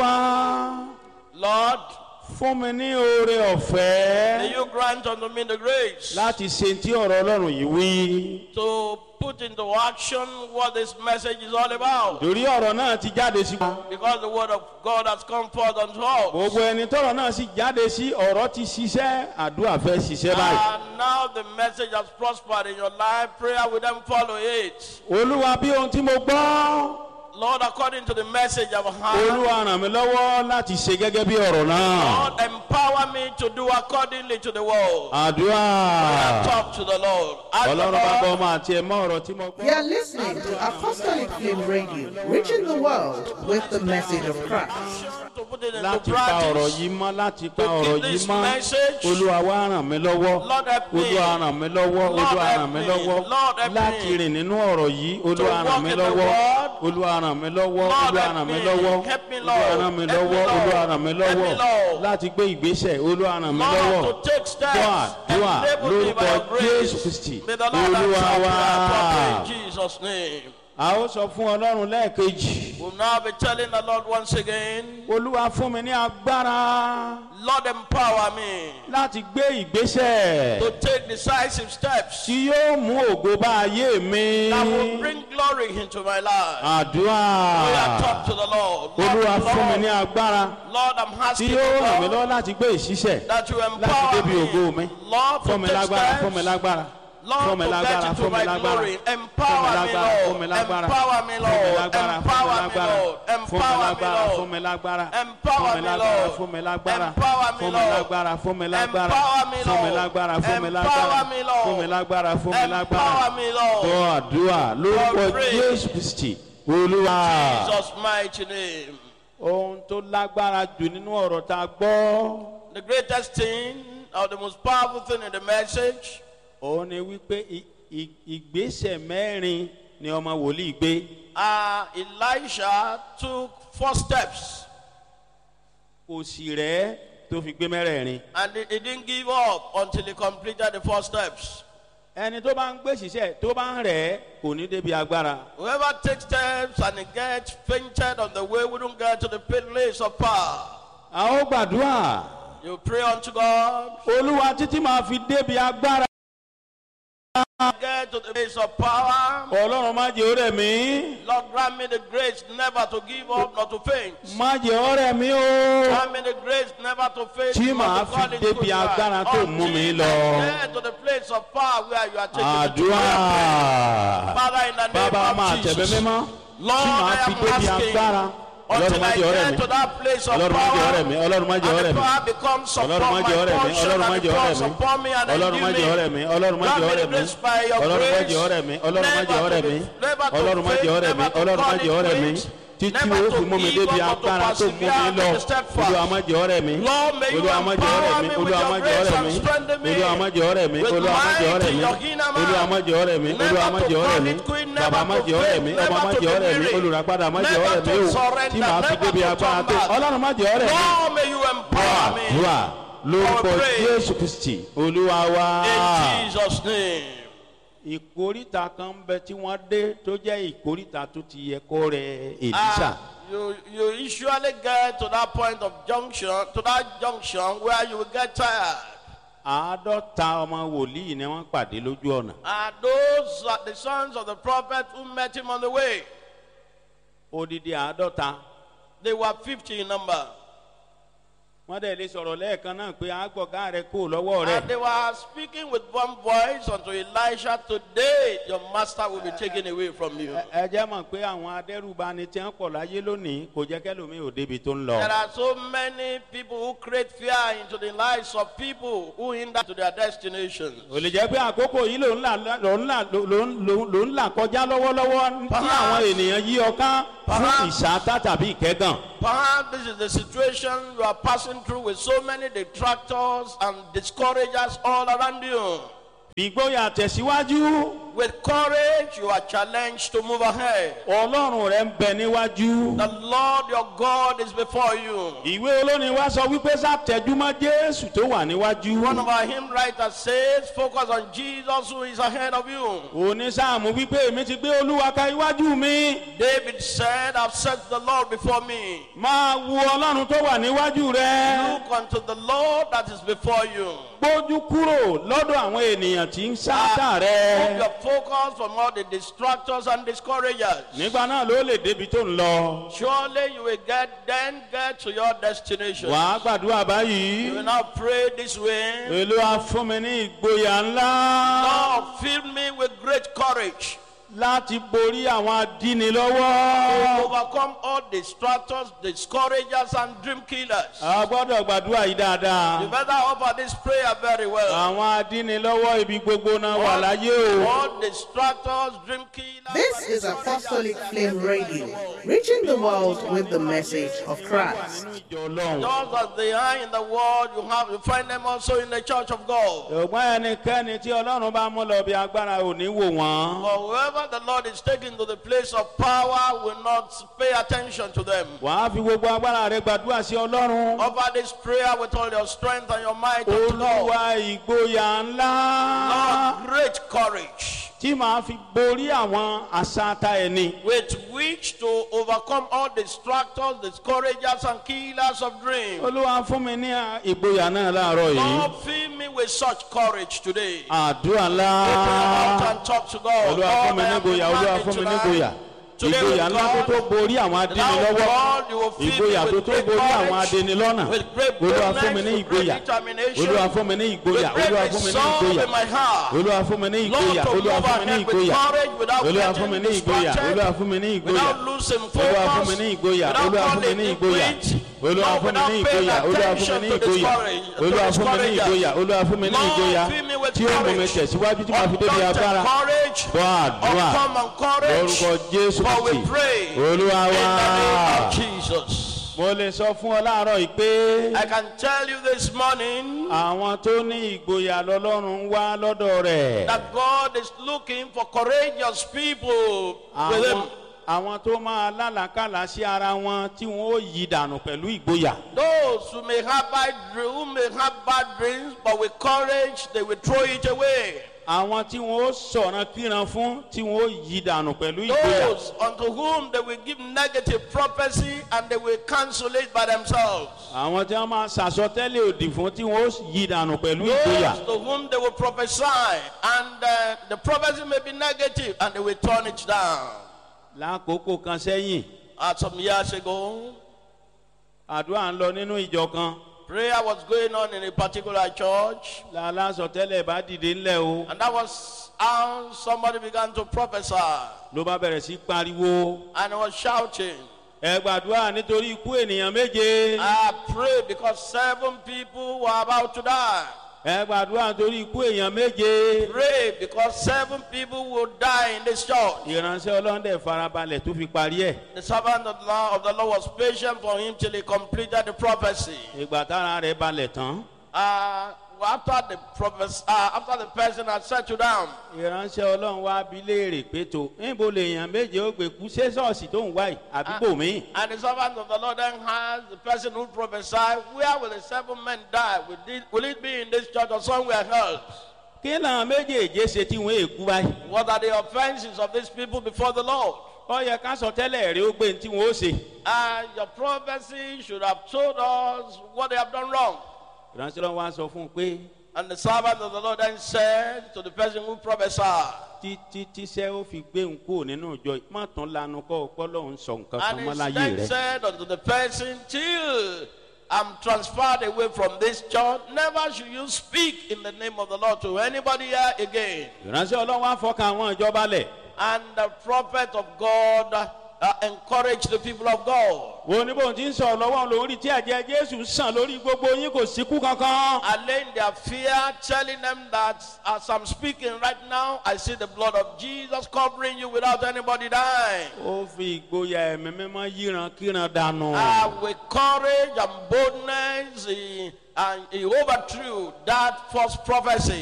Olúwa, Lord, fún mi ní oore ọ̀fẹ́ may you grant unto me the grace láti ṣe tí ọ̀rọ̀ Ọlọ́run yìí wí. to put into action what this message is all about. Torí ọ̀rọ̀ náà ti jáde sí. Because the word of God has come forth unto us. Gbogbo ẹni tọ́rọ̀ náà sì jáde sí, ọ̀rọ̀ ti ṣiṣẹ́, àdúrà fẹ́ ṣiṣẹ́ báyìí. And now the message has prospered in your life. Prayer will then follow it. Olúwa, bí ohun tí mo gbọ́, Lord, according to the message I've heard, Olúwa ràn mí lọ́wọ́ láti ṣe gẹ́gẹ́ bí ọ̀rọ̀ náà. Lord, empower me to do accordingly to the word. Àdúrà. Talk to the Lord. Ask the Ọlọ́run bá gbọ́ Lord ọmọ àti ẹ̀mọ́ ọ̀rọ̀ tí mo gbọ́. You are listening to Apostolic Flame Radio, reaching the world with the message of Christ. to put it into Láti pa ọ̀rọ̀ practice. yìí mọ́, láti pa To ọ̀rọ̀ keep yìí this mọ́. message. Olúwa wá ràn mí lọ́wọ́. Lord help me. Olúwa ràn mí lọ́wọ́. Lord Olúwa help ràn mí me. lọ́wọ́. Lord help me. Láti rìn nínú ọ̀rọ̀ yìí. Olúwa walk ràn mí in the lọ́wọ́. word. Olúwa ràn mí lọ́wọ́. Lord Olúwa help ràn mí me. lọ́wọ́. Help me, Olúwa Lord. ràn mí Help me, lọ́wọ́. Lord. Olúwa ràn mí Help me, lọ́wọ́. Lord. Láti gbé ìgbésẹ̀. Olúwa ràn mí lọ́wọ́. Lord, to take steps. Dúà Enable me by your lórúkọ Jésù grace. Kristi. May the Lord Olúwa answer wá. prayer properly in Jesus' name. A ó sọ fún Ọlọ́run lẹ́ẹ̀kejì. We'll now be telling the Lord once again, Olúwa fún mi ní agbára Lord, empower me láti gbé ìgbésẹ̀ to take decisive steps tí yóò mú ògo bá ayé mi. that will bring glory into my life. Àdúrà. We are talk to the Lord. Olúwa fún mi ní Lord, agbára Lord, I'm tí asking you, yóò ràn mí Lord, lọ́wọ́ láti gbé ìṣiṣẹ́ that you láti empower débi ògo mi. me. Lord, Fún mi to take lágbára, fún mi steps. lágbára. Lord, Fún mi to lágbára, get into fún mi my lágbára. glory. Fún mi Empower me, lágbára, fún mi Lord. lágbára. Empower me, Fún mi Lord. lágbára, Empower me, fún mi Lord. lágbára. Fún mi Empower me, lágbára, Lord. fún mi lágbára. Empower me, Lord. Fún mi lágbára. Empower me, Fún mi Lord. lágbára, fún mi lágbára. Empower me, Fún mi Lord. lágbára, fún mi lágbára. Empower me, Lord. Fún mi lágbára, fún mi lágbára. Empower me, Lord. Gbọ́ àdúrà lórúkọ Lord, pray. Jésù Kristi. Olúwa. Jesus' mighty name. Ohun tó lágbára jù nínú ọ̀rọ̀ tá a gbọ́. The greatest thing, or the most powerful thing in the message, Òun ni wípé ìgbésẹ̀ mẹ́rin ni ọmọ wòlíì gbé. Elisha took 4 steps, Kò sì rẹ̀ tó fi gbé mẹ́rẹ̀ẹ̀rin. and he didn't give up until he completed the 4 steps. Ẹni tó bá ń gbé ṣiṣẹ́ tó bá ń rẹ̀ kò ní débi agbára. Whoever takes steps and he gets fainted on the way wouldn't get to the place of power. A ó gbàdúrà. You pray unto God, Olúwa títí máa fi débi agbára. get to the place of power. Ọlọ́run má jẹ́ ó rẹ̀ mí. Lord, grant me the grace never to give up, not to faint. Má jẹ́ ó rẹ̀ mí o. Grant me the grace never to faint, Tí not màá to fall fi into débi good agbára tó mú mi until lọ. I get to the place of power where you are taking me to. Àdúrà. Father, in the Bàbá name máa of tẹ̀bẹ̀ Jesus, mímọ́. Lord, Tí màá I fi am débi agbára. asking Ọlọ́run until má I jẹ́ ó rẹ̀ get mí. to that place of Ọlọ́run má jẹ́ ó power, rẹ̀ mí. Ọlọ́run má jẹ́ ó and rẹ̀ the mí. power becomes upon Ọlọ́run má my jẹ́ ó rẹ̀ mí. portion, Ọlọ́run má and jẹ́ ó rẹ̀ becomes mí. upon me, and Ọlọ́run má jẹ́ ó rẹ̀ mí. Ọlọ́run má grant jẹ́ ó me the rẹ̀ mí. grace by your Ọlọ́run má grace, jẹ́ ó rẹ̀ mí. Ọlọ́run má jẹ́ ó rẹ̀ mí. never to Ọlọ́run má faint, jẹ́ ó rẹ̀ mí. never to Ọlọ́run má call jẹ́ ó it rẹ̀ mí. quits, Títí never ó to fi mú mi give débi up, but to agbára tó mú mi persevere, lọ. to step fast. Olúwa má jẹ́ ó rẹ̀ mí. Lord, may you Olúwa má jẹ́ ó rẹ̀ empower mí. me with Olúwa má your jẹ́ ó grace rẹ̀ and mí. strengthen me Olúwa má jẹ́ ó rẹ̀ mí. with Olúwa má jẹ́ ó might rẹ̀ in mí. your inner man. Olúwa má jẹ́ ó rẹ̀ mí. Olúwa má jẹ́ ó rẹ̀ mí. Never to quit, never Bàbá má to jẹ́ ó rẹ̀ mí. faint, Ọmọ má never to jẹ́ ó rẹ̀ be mí. weary, Olùràpadà má jẹ́ ó never rẹ̀ mí to o. surrender, Tí màá fi never débi to agbára turn tó. back. Ọlọ́run má jẹ́ ó rẹ̀ mí. Lord, may you empower me. Àdúrà lórúkọ I pray. Jésù Kristi Olúwa wa. In Jesus' name. Ìkóríta kan ń bẹ tí wọ́n dé tó jẹ́ ìkóríta tó ti yẹ kó rẹ̀ Èlíṣà. You usually get to that point of junction, to that junction where you will get tired. 50 ọmọ wòlíì ni wọ́n pàdé lójú ọ̀nà. Those are the sons of the prophet who met him on the way. Odidi 50. They were 50 in number. Wọ́n dẹ̀ lè sọ̀rọ̀ lẹ́ẹ̀kan náà pé àgbọ̀gá rẹ̀ kò lọ́wọ́ rẹ̀. And they were speaking with one voice unto Elisha, today your master will be taken away from you. Ẹ jẹ́ mọ̀ pé àwọn adẹ́rùbani tí wọ́n pọ̀ láyé lónìí kò jẹ́ kẹ́lòmíì ò débi tó ń lọ. There are so many people who create fear into the lives of people who hinder to their destinations. Ò lè jẹ́ pé àkókò yìí ló ń là kọjá lọ́wọ́lọ́wọ́ tí àwọn ènìyàn yí ọká fún ìṣáátá tàbí ìkẹ́gàn. Perhaps this is the situation you are passing through with so many detractors and discouragers all around you. Ìgboyà tẹ̀síwájú. With courage, you are challenged to move ahead. Ọlọ́run rẹ ń bẹ níwájú. The Lord your God is before you. Ìwé olórin wa sọ wípé sátẹjúmọ́ Jésù tó wà níwájú. One of our hymn writers says, focus on Jesus who is ahead of you. Onísáàmù wípé èmi ti gbé Olúwa ka iwájú mi. David said, I've set the Lord before me. Máa wo Ọlọ́run tó wà níwájú rẹ. Look unto the Lord that is before you. Gbójú kúrò lọ́dọ̀ àwọn ènìyàn tí ń sáátà Move rẹ. your focus from all the distractors and discouragers. Nígbà náà ló lè débi tó ń lọ. Surely you will get to your destination. Wàá gbàdúrà You báyìí. will now pray this way. Olúwa fún mi ní ìgboyà ńlá Lord, fill me with great courage láti borí àwọn to adínilọ́wọ́. overcome all distractors, discouragers, and dream killers. A gbọ́dọ̀ gbàdúrà yìí You dáadáa. better offer this prayer very well. Àwọn adínilọ́wọ́ ibi gbogbo náà wà láyé o. All distractors, dream killers. This is Apostolic Flame Radio, reaching the world with the message of Christ. Nínú ìjọ Ọlọ́run. Just as they are in the world, you find them also in the church of God. Ṣùgbọ́n ẹnikẹ́ni tí Ọlọ́run bá mú lọ bí agbára ò ní wò wọ́n. For whoever the Lord is taking to the place of power will not pay attention to them. Wàá fi gbogbo agbára rẹ gbàdúrà sí Ọlọ́run. Offer this prayer with all your strength and your might unto God. Olúwa ìgboyà ńlá Lord, great courage tí màá fi borí àwọn àṣàtà ẹni. with which to overcome all distractors, discouragers, and killers of dreams. Olúwa fún mi ní ìgboyà náà láàárọ̀ yìí. Lord, fill me with such courage today. Àdúrà ńlá. Open your mouth and talk to God. Olúwa fún Lord, mi I ní am ìgboyà. Olúwa demanding fún mi ní tonight. ìgboyà. Today Ìgboyà with ńlá tó God, tó borí àwọn now, adínilọ́wọ́. God, you will fill Ìgboyà me tó with tó great borí àwọn courage, adínilọ́nà. with great Olúwa fún mi boldness, ní with great ìgboyà. determination, Olúwa fún mi ní ìgboyà. with great Olúwa fún mi ní resolve ìgboyà. in my heart. Olúwa fún mi ní Lord, ìgboyà. to Olúwa move fún mi ní ahead with ìgboyà. courage without Olúwa fún mi getting ní ìgboyà. distracted, Olúwa fún mi ní ìgboyà. without losing Olúwa fún mi focus, ní ìgboyà. without Olúwa fún mi falling ní in ìgboyà. quit, Olúwa Lord, fún mi ní without paying ìgboyà. Olúwa fún mi attention ní to ìgboyà. Olúwa fún mi ní ìgboyà. Olúwa fún mi ní Lord, ìgboyà. fill me with Tí ó mú mi courage. tẹ̀síwájú tí màá fi débi Undaunted agbára. courage, Gbọ́ àdúrà uncommon courage, lórúkọ Jésù for we Kristi. pray Olúwa in wá. the name of Jesus. Mo lè sọ fún ọ láàárọ̀ yìí pé I can tell you this morning àwọn tó ní ìgboyà lọ́lọ́run ń wá lọ́dọ̀ rẹ̀. that God is looking for courageous people with Him. Àwọn tó máa lálàkàlà sí ara wọn tí wọn ó yí dànù pẹ̀lú ìgboyà. Those who may have bad dreams, but with courage they will throw it away. Àwọn tí wọn ó sọ̀rọ̀ kíran fún tí wọn ó yí dànù pẹ̀lú ìgboyà. Those unto whom they will give negative prophecy and they will cancel it by themselves. Àwọn tí wọn máa ṣàsọtẹ́lẹ̀ òdì fún tí wọn ó yí dànù pẹ̀lú ìgboyà. Those to whom they will prophesy and the prophecy may be negative and they will turn it down. Lákòókò kan sẹ́yìn, Some years ago, àdúrà ń lọ nínú ìjọ kan. prayer was going on in a particular church, Lálásọtẹ́lẹ̀ bá dìde ńlẹ̀ o. and that was how somebody began to prophesy Ló bá bẹ̀rẹ̀ sí pariwo. and was shouting. Ẹ gbàdúrà nítorí ikú ènìyàn méje. I prayed because 7 people were about to die. Ẹ gbàdúrà nítorí ikú èèyàn méje. Pray because 7 people will die in this church. Ìránṣẹ́ Ọlọ́run dẹ̀ farabalẹ̀ tó fi parí ẹ̀. The servant of the Lord was patient for him till he completed the prophecy. Ìgbà tára rẹ̀ balẹ̀ tán. After the person had settled down, Ìránṣẹ́ Ọlọ́run wá bi léèrè pé tó níbo lèèyàn méje ó gbé kú ṣé ṣọ́ọ̀ṣì tó ń wá yìí àbí bò mí. and the servant of the Lord then asked the person who prophesied, where will the 7 men die? Will it be in this church or somewhere else? Kí làwọn méjèèjì ṣe tí wọ́n èkú báyìí? What are the offenses of these people before the Lord? Ó yẹ ká sọ tẹ́lẹ̀ rí ó gbé tí wọ́n ó ṣe. Your prophecy should have told us what they have done wrong. Ìránṣẹ́ Ọlọ́run wá sọ fún un pé And the servant of the Lord then said to the person who prophesied, títí tíṣẹ́ ó fi gbé ń kúrò nínú ìjọ má tún lanu kọ́ ọpọ́ lọ́hún sọ nǹkan kan and mọ́ he láyé then rẹ̀. said unto the person, till I'm transferred away from this church, never should you speak in the name of the Lord to anybody here again. Ìránṣẹ́ Ọlọ́run wá fọkàn àwọn ìjọba lẹ̀. And the prophet of God encouraged the people of God. Wo ní bóun ti ń sọ̀rọ̀ lọ́wọ́ lórí tí ẹ̀jẹ̀ Jésù sàn lórí gbogbo yín kò síkú kankan. Allaying their fear, telling them that as I'm speaking right now, I see the blood of Jesus covering you without anybody dying. Ó fi ìgboyà ẹ̀mí mímọ́ yíran kíran dànù. With courage and boldness, he overthrew that false prophecy.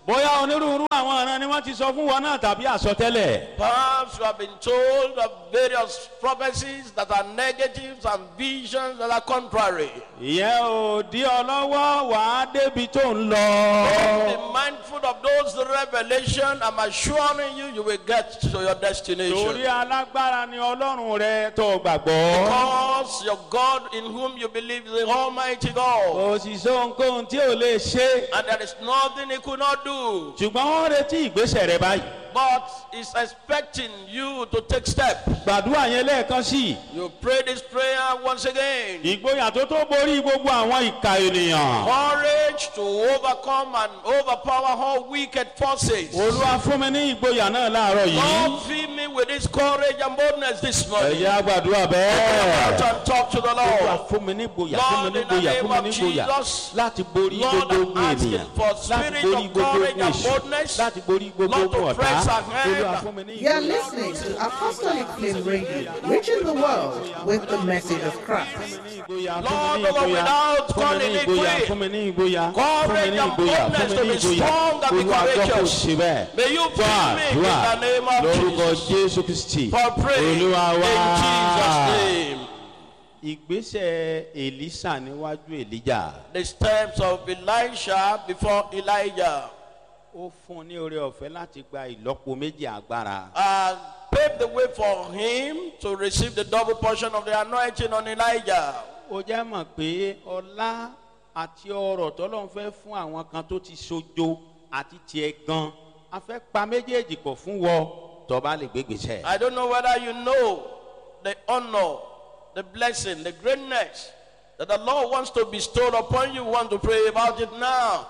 bóyá onírúurú àwọn ọ̀ràn ni wọ́n ti sọ fún wọn náà tàbí àsọtẹ́lẹ̀. Perhaps you have been told of various prophecies that are negatives and visions that are contrary. ìyẹn ò dí ọ lọ́wọ́ wàá débi tó ń lọ. Be mindful of those revelation. I'm assuring you, you will get to your destination. torí alágbára ni ọlọ́run rẹ tó gbàgbọ́. Because your God in whom you believe is the Almighty God. kò sì sọ ohunkóhun tí ò lè ṣe. And there is nothing He could not do. ṣùgbọ́n wọ́n retí ìgbésẹ̀ rẹ báyìí. But He's expecting you to take steps. gbàdúrà yẹn lẹ́ẹ̀kan sí i. You pray this prayer once again. ìgboyà tó tó borí gbogbo àwọn ìka ènìyàn. Courage to overcome and overpower all wicked forces. olúwa fún mi ní ìgboyà náà láàárọ̀ yìí. Lord, fill me with this courage and boldness this morning. ẹ̀yà gbàdúrà Out bẹ́ẹ̀. and talk to the olúwa Lord. fún mi ní ìgboyà Lord, fún mi ní in the ìgboyà name fún mi of ní ìgboyà Jesus, láti borí Lord, gbogbo I'm ogun asking ènìyàn for láti spirit borí of gbogbo courage ogun and èṣù boldness. láti borí gbogbo Lord, to ogun ọ̀tá. press ahead. olúwa fún mi ní You are ìgboyà. listening to Apostolic Flame Radio, reaching the world with the message of Christ. Lord, without calling it quit. fún mi ní ìgboyà. Courage and boldness to be strong and be olúwa gbọ́ kó courageous. ṣe bẹ́ẹ̀. May you fill me in the name of lórúkọ Jesus. jésù kristi. For praying in olúwa wá. Jesus' name. ìgbésẹ̀ èlísà níwájú èlíjà. The steps of Elisha before Elijah ó fún un ní oore ọ̀fẹ́ láti gba ìlọ́po méjì agbára. paved the way for him to receive the double portion of the anointing on Elijah. ó jẹ́ mọ̀ pé ọlá àti ọrọ̀ tọ́lọ́run fẹ́ fún àwọn kan tó ti sojo àti tiẹ̀ gan a fẹ́ pa méjèèjì pọ̀ fún wọ tó bá lè gbégbèsè. I don't know whether you know the honor, the blessing, the greatness that the Lord wants to bestow upon you. Want to pray about it now.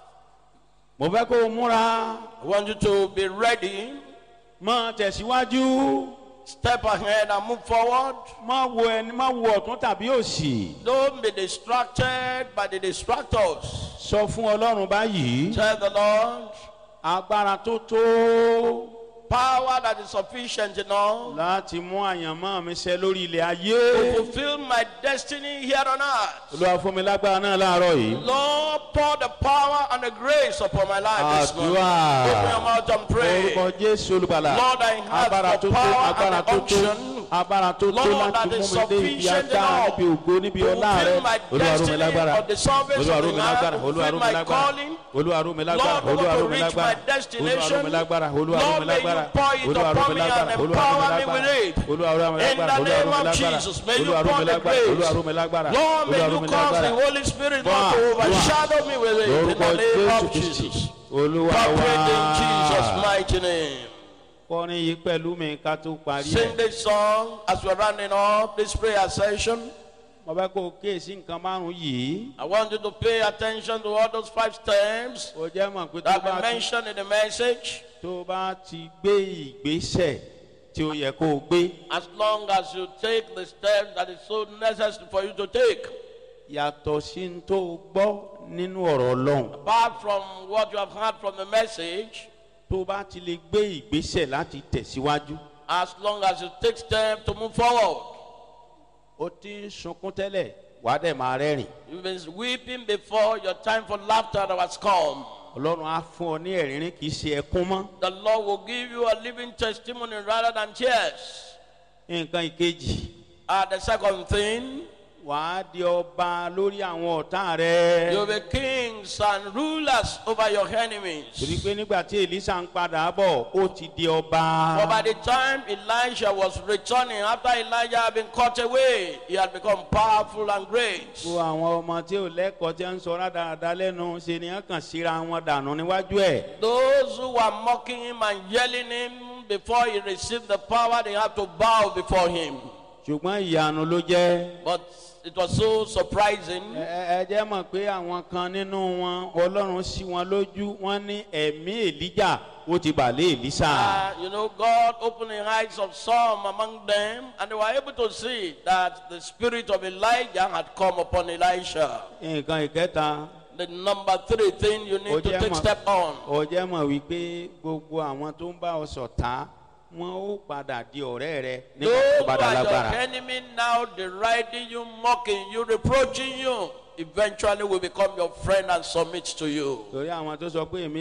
mo fẹ́ kó o múra I want you to be ready. mọ́ tẹ̀síwájú Step ahead and move forward. má wo ọ̀tún tàbí òsì. Don't be distracted by the distractors. sọ fún ọlọ́run báyìí Tell the Lord, agbára tó tó power that is sufficient enough láti mú àyànmọ́ mi ṣẹ lórí ilẹ̀ to ayé. fulfill my destiny here on earth. olúwa fún mi lágbára náà láàárọ̀ yìí. Lord, pour the power and the grace upon my life this morning. Àdúrà. Open your mouth and pray. orúkọ jésù olùgbàlà. Lord, I have agbára the tó tó power agbára and tó the tó unction. agbára tó tó Lord, láti that mú is mi dé ibi sufficient agbára enough níbi ògo níbi to ọlá rẹ. fulfill my olúwa rú mi destiny lágbára of the salvation olúwa of rú the mi earth, lágbára to olúwa rú fulfill mi my lágbára calling. olúwa rú mi lágbára Lord, olúwa to rú mi reach my lágbára olúwa rú destination. mi lágbára olúwa rú Lord, mi may you lágbára pour it olúwa rú upon mi me and lágbára olúwa rú mi empower me lágbára with it. olúwa rú mi In lágbára the olúwa rú name mi of lágbára Jesus, may you olúwa rú pour mi the lágbára olúwa rú grace. mi lágbára Lord, may olúwa rú you mi cause the lágbára. Holy Spirit Wá, not to wá. overshadow me with it. In lórúkọ the name jésù of kristi Jesus. olúwa Pray in Jesus' wá. mighty name. kọrin yìí pẹ̀lú mi ká tó parí Sing ẹ̀. this song as we're rounding up this prayer session. mo fẹ́ kó o kíyèsí nǹkan márùn-ún yìí. I want you to pay attention to all those 5 steps ó jẹ́ mọ̀ pé that have been mentioned in the message. tó bá ti gbé ìgbésẹ̀ tí ó yẹ kó o gbé. As long as you take the steps that is so necessary for you to take, yàtọ̀ sí n tó o gbọ́ nínú ọ̀rọ̀ ọlọ́run. apart from what you have heard from the message, tó bá ti lè gbé ìgbésẹ̀ láti tẹ̀síwájú. as long as you take steps to move forward. ó ti ń sunkún tẹ́lẹ̀ wàá dẹ̀ máa rẹ́rìn. You've been weeping before your time for laughter that has come. ọlọ́run á fún ọ ní ẹ̀rín kì í ṣe ẹkún mọ́. The Lord will give you a living testimony rather than tears. nǹkan ìkejì The second thing, wàá di ọba lórí àwọn ọ̀tá rẹ. you'll be kings and rulers over your enemies. torí pé nígbà tí Èlíṣà ń padà bọ̀ ó ti di ọba. For by the time Elisha was returning, after Elijah had been cut away, he had become powerful and great. gbogbo àwọn ọmọ tí ò lẹ́kọ̀ọ́ tí ń sọ rádaràda lẹ́nu ṣe ni wọ́n kàn síra wọn dànù níwájú ẹ̀. Those who were mocking him and yelling him before he received the power, they had to bow before him. ṣùgbọ́n ìyanu ló jẹ́. But it was so surprising. ẹ jẹ́ mọ̀ pé àwọn kan nínú wọn ọlọ́run sí wọn lójú wọn ní ẹ̀mí Èlíjà ó ti bà lé Èlíṣà. God opened the eyes of some among them, and they were able to see that the spirit of Elijah had come upon Elisha. nǹkan ìkẹta. The number 3 thing you need to take step on. ó jẹ́ mọ̀ wípé gbogbo àwọn tó ń bá ọ ṣọ̀tá wọn ó padà di ọ̀rẹ́ rẹ nígbà Those tó who bá dá are your lágbára. enemy now deriding you, mocking you, reproaching you. eventually will become your friend and submit to you. torí àwọn tó sọ pé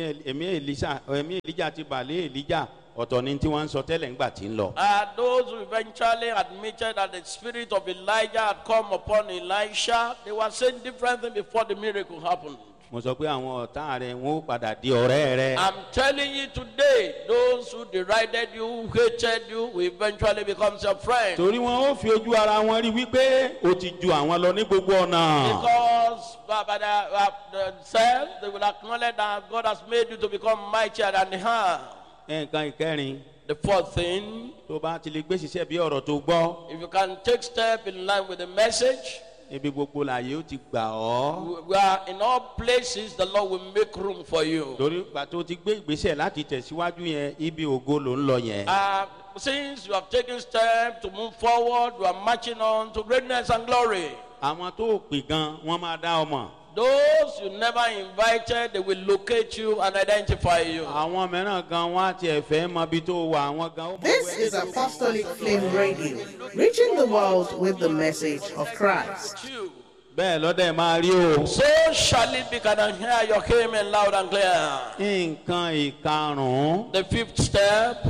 ẹ̀mí èlíjà ti bàlẹ́ èlíjà ọ̀tọ̀ ni tí wọ́n ń sọ tẹ́lẹ̀ ńgbà tí ń lọ. Those who eventually admitted that the spirit of Elijah had come upon Elisha, they were saying different things before the miracle happened. mo sọ pé àwọn ọ̀tá rẹ̀ wọ́n ó padà di ọ̀rẹ́ rẹ̀. I'm telling you today, those who derided you, who hated you, will eventually become your friend. torí wọn ó fi ojú ara wọn rí wípé o ti ju àwọn lọ ní gbogbo ọ̀nà. Because by themselves, they will acknowledge that God has made you to become mightier than they are. nǹkan ìkẹrin The fourth thing, tó bá ti lè gbé ṣiṣẹ́ bí ọ̀rọ̀ tó gbọ́ if you can take step in line with the message, ibi gbogbo láàyè ó ti gbà ọ́. we are in all places, the Lord will make room for you. torí ìgbà tó ti gbé ìgbésẹ̀ láti tẹ̀síwájú yẹn ibi ògo ló ń lọ yẹn. Since you have taken steps to move forward, you are marching on to greatness and glory. àwọn tó pè gan wọ́n máa dá ọmọ. Those you never invited, they will locate you and identify you. àwọn mìíràn gan wọ́n á tiẹ̀ fẹ́ mọ ibi tó wà àwọn gan. This is Apostolic Flame Radio, reaching the world with the message of Christ. bẹ́ẹ̀ lọ́dẹ̀ máa rí o. So shall it be. Can I hear your amen loud and clear? nǹkan ìkarùn-ún The fifth step,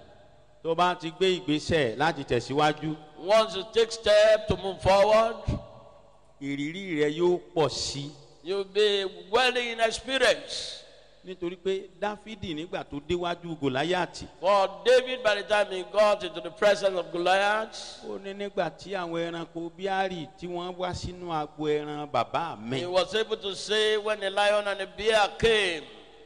tó bá ti gbé ìgbésẹ̀ láti tẹ̀síwájú once you take step to move forward, ìrírí rẹ yóò pọ̀ sí. you'll be well in experience. nítorí pé dáfídì nígbà tó déwájú gòláyàtì For David, by the time he got into the presence of Goliath, ó ní nígbà tí àwọn ẹranko bíárì tí wọ́n wá sínú agbo ẹran bàbá mi he was able to say, when the lion and the bear came,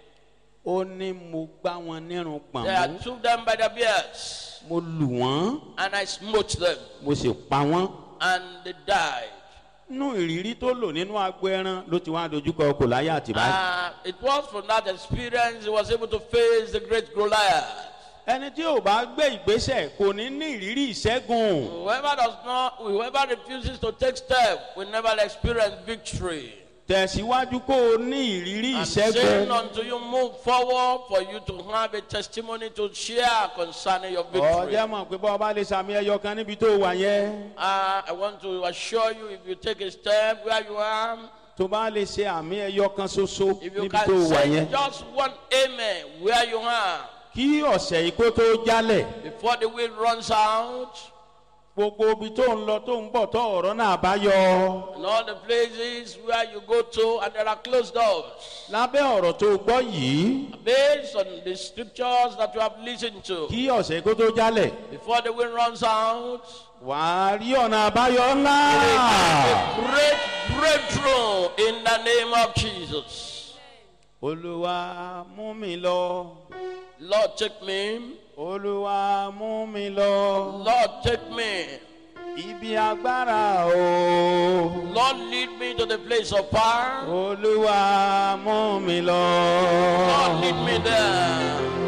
ó ní mo gbá wọn nírun gbọ̀n I mú took them by the beards, mo lù wọ́n and I smote them, mo sì pa wọ́n. and they died. nínú ìrírí tó lò nínú agbo ẹran ló ti wá dojúkọ gòláyàtì báyìí. It was from that experience he was able to face the great Goliath. ẹni tí ò bá gbé ìgbésẹ̀ kò ní ní ìrírí ìṣẹ́gun. Whoever refuses to take step will never experience victory. tẹ̀síwájú kó o ní ìrírí I'm saying ìṣẹ́gun. until you move forward for you to have a testimony to share concerning your victory. ọjọ́ mọ̀ pé bọ́ ọba lè sàmì ẹyọ kan níbi tó wà yẹn. I want to assure you, if you take a step where you are, tó bá lè ṣe àmì ẹyọ kan ṣoṣo if you níbi tó can wà say yẹn. just one amen where you are, kí ọ̀sẹ̀ yìí kó tó jálẹ̀. before the wind runs out, gbogbo ibi tó ń lọ tó ń bọ̀ tó ọ̀rọ̀ náà bá yọ. and all the places where you go to and there are closed doors. lábẹ́ ọ̀rọ̀ tó gbọ́ yìí Based on the scriptures that you have listened to, kí ọ̀sẹ̀ yìí kó tó jálẹ̀. before the wind runs out, wàá rí ọ̀nà àbáyọ ńlá. a great breakthrough in the name of Jesus. olúwa mú mi lọ. Lord, take me. olúwa mú mi lọ. Lord, take me. ibi agbára o. Lord, lead me to the place of power. olúwa mú mi lọ. Lord, lead me there.